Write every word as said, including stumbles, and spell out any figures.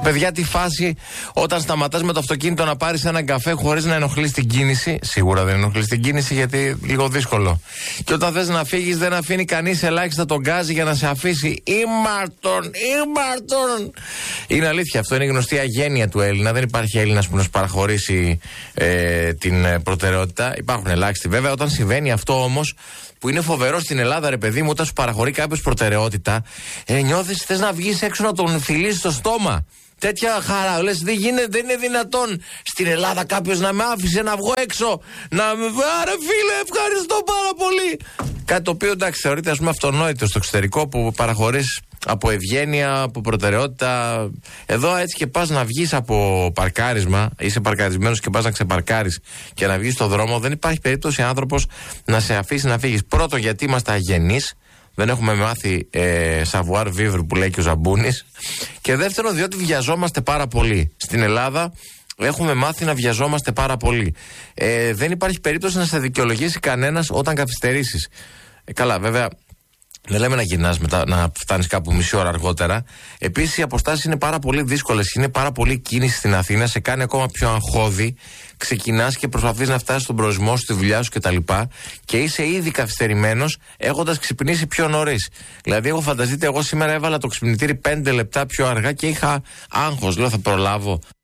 παιδιά, τι φάση όταν σταματάς με το αυτοκίνητο να πάρεις έναν καφέ χωρίς να ενοχλείς την κίνηση. Σίγουρα δεν ενοχλείς την κίνηση, γιατί λίγο δύσκολο. Και όταν θες να φύγεις, δεν αφήνει κανείς ελάχιστα τον γκάζι για να σε αφήσει. Ήμαρτον, ήμαρτον. Είναι αλήθεια, αυτό είναι η γνωστή αγένεια του Έλληνα. Δεν υπάρχει Έλληνας που να σου παραχωρήσει ε, την προτεραιότητα. Υπάρχουν ελάχιστοι βέβαια. Όταν συμβαίνει αυτό όμως, που είναι φοβερό στην Ελλάδα, ρε παιδί μου, όταν σου παραχωρεί κάποιος προτεραιότητα, ε, νιώθεις θες να βγεις έξω να τον φιλήσεις στο στόμα. Τέτοια χαρά, λες, δεν γίνεται, δεν είναι δυνατόν στην Ελλάδα κάποιος να με άφησε να βγω έξω, να με... Άρα φίλε, ευχαριστώ πάρα πολύ. Κάτι το οποίο, εντάξει, θεωρείται, ας πούμε, αυτονόητο στο εξωτερικό, που παραχωρείς από ευγένεια, από προτεραιότητα. Εδώ έτσι και πας να βγεις από παρκάρισμα, είσαι παρκαρισμένος και πας να ξεπαρκάρεις και να βγεις στον δρόμο, δεν υπάρχει περίπτωση άνθρωπος να σε αφήσει να φύγεις. Πρώτον, γιατί είμαστε αγενείς. Δεν έχουμε μάθει ε, savoir vivre που λέει και ο Ζαμπούνης. Και δεύτερον, διότι βιαζόμαστε πάρα πολύ. Στην Ελλάδα έχουμε μάθει να βιαζόμαστε πάρα πολύ. Ε, δεν υπάρχει περίπτωση να σε δικαιολογήσει κανένας όταν καθυστερήσεις. Ε, καλά, βέβαια, δεν λέμε να γυρνάς μετά, να φτάνεις κάπου μισή ώρα αργότερα. Επίσης, οι αποστάσεις είναι πάρα πολύ δύσκολες. Είναι πάρα πολύ κίνηση στην Αθήνα, σε κάνει ακόμα πιο αγχώδη. Ξεκινάς και προσπαθείς να φτάσεις στον προορισμό σου, στη δουλειά σου κτλ. Και είσαι ήδη καθυστερημένος, έχοντας ξυπνήσει πιο νωρίς. Δηλαδή, εγώ φανταστείτε, εγώ σήμερα έβαλα το ξυπνητήρι πέντε λεπτά πιο αργά και είχα άγχος. Λέω, θα προλάβω.